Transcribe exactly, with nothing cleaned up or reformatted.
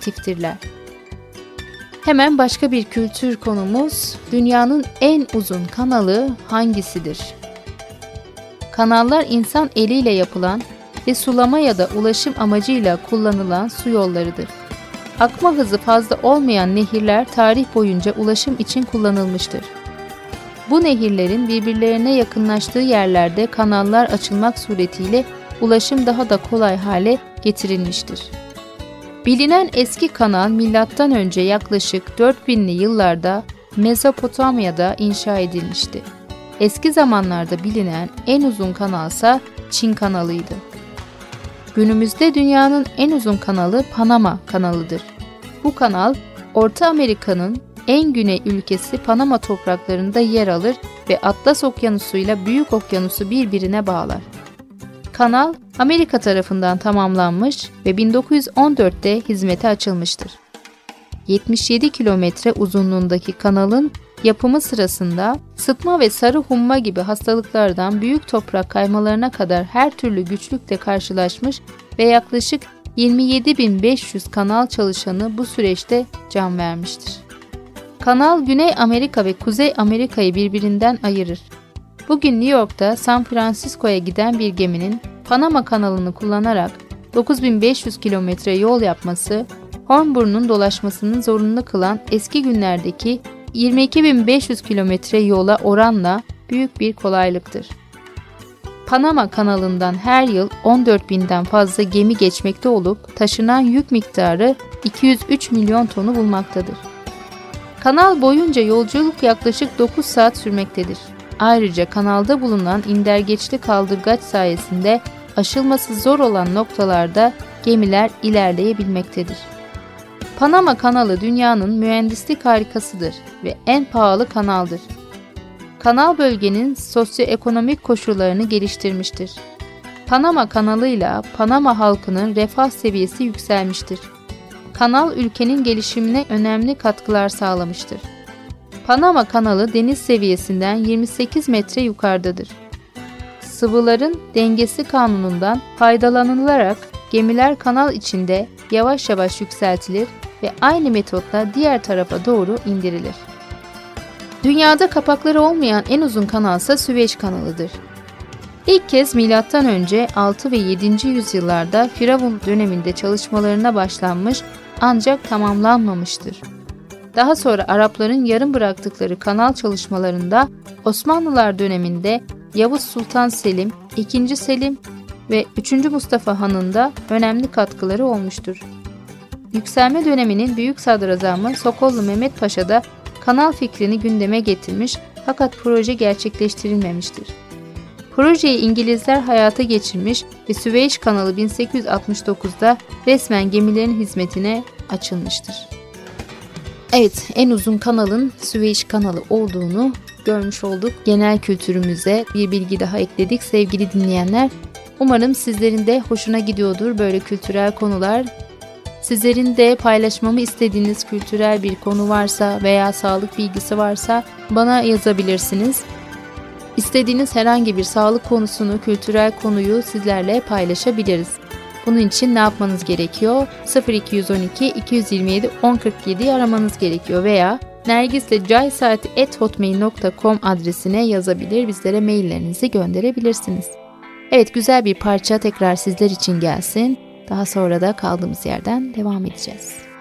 aktiftirler. Hemen başka bir kültür konumuz, dünyanın en uzun kanalı hangisidir? Kanallar insan eliyle yapılan ve sulama ya da ulaşım amacıyla kullanılan su yollarıdır. Akma hızı fazla olmayan nehirler tarih boyunca ulaşım için kullanılmıştır. Bu nehirlerin birbirlerine yakınlaştığı yerlerde kanallar açılmak suretiyle ulaşım daha da kolay hale getirilmiştir. Bilinen eski kanal milattan önce yaklaşık dört binli yıllarda Mezopotamya'da inşa edilmişti. Eski zamanlarda bilinen en uzun kanalsa Çin kanalıydı. Günümüzde dünyanın en uzun kanalı Panama kanalıdır. Bu kanal, Orta Amerika'nın en güney ülkesi Panama topraklarında yer alır ve Atlas Okyanusu ile Büyük Okyanusu birbirine bağlar. Kanal, Amerika tarafından tamamlanmış ve bin dokuz yüz on dörtte hizmete açılmıştır. yetmiş yedi kilometre uzunluğundaki kanalın yapımı sırasında sıtma ve sarı humma gibi hastalıklardan büyük toprak kaymalarına kadar her türlü güçlükle karşılaşmış ve yaklaşık yirmi yedi bin beş yüz kanal çalışanı bu süreçte can vermiştir. Kanal Güney Amerika ve Kuzey Amerika'yı birbirinden ayırır. Bugün New York'ta San Francisco'ya giden bir geminin Panama kanalını kullanarak dokuz bin beş yüz kilometre yol yapması, Hornburnu'nun dolaşmasını zorunlu kılan eski günlerdeki yirmi iki bin beş yüz kilometre yola oranla büyük bir kolaylıktır. Panama kanalından her yıl on dört binden fazla gemi geçmekte olup taşınan yük miktarı iki yüz üç milyon tonu bulmaktadır. Kanal boyunca yolculuk yaklaşık dokuz saat sürmektedir. Ayrıca kanalda bulunan indergeçli kaldırgaç sayesinde aşılması zor olan noktalarda gemiler ilerleyebilmektedir. Panama kanalı dünyanın mühendislik harikasıdır ve en pahalı kanaldır. Kanal bölgenin sosyoekonomik koşullarını geliştirmiştir. Panama kanalıyla Panama halkının refah seviyesi yükselmiştir. Kanal ülkenin gelişimine önemli katkılar sağlamıştır. Panama kanalı deniz seviyesinden yirmi sekiz metre yukarıdadır. Sıvıların dengesi kanunundan faydalanılarak gemiler kanal içinde yavaş yavaş yükseltilir ve aynı metotla diğer tarafa doğru indirilir. Dünyada kapakları olmayan en uzun kanalsa Süveyş kanalıdır. İlk kez milattan önce altı ve yedinci yüzyıllarda Firavun döneminde çalışmalarına başlanmış ancak tamamlanmamıştır. Daha sonra Arapların yarım bıraktıkları kanal çalışmalarında Osmanlılar döneminde Yavuz Sultan Selim, ikinci. Selim ve üçüncü. Mustafa Han'ın da önemli katkıları olmuştur. Yükselme döneminin büyük sadrazamı Sokollu Mehmet Paşa da kanal fikrini gündeme getirmiş fakat proje gerçekleştirilmemiştir. Projeyi İngilizler hayata geçirmiş ve Süveyş kanalı bin sekiz yüz altmış dokuzda resmen gemilerin hizmetine açılmıştır. Evet, en uzun kanalın Süveyş kanalı olduğunu görmüş olduk. Genel kültürümüze bir bilgi daha ekledik sevgili dinleyenler. Umarım sizlerin de hoşuna gidiyordur böyle kültürel konular. Sizlerin de paylaşmamı istediğiniz kültürel bir konu varsa veya sağlık bilgisi varsa bana yazabilirsiniz. İstediğiniz herhangi bir sağlık konusunu, kültürel konuyu sizlerle paylaşabiliriz. Bunun için ne yapmanız gerekiyor? sıfır iki yüz on iki iki yüz yirmi yedi on kırk yedi'yi aramanız gerekiyor veya nergislecaysaati at hotmail nokta com adresine yazabilir, bizlere maillerinizi gönderebilirsiniz. Evet, güzel bir parça tekrar sizler için gelsin. Daha sonra da kaldığımız yerden devam edeceğiz.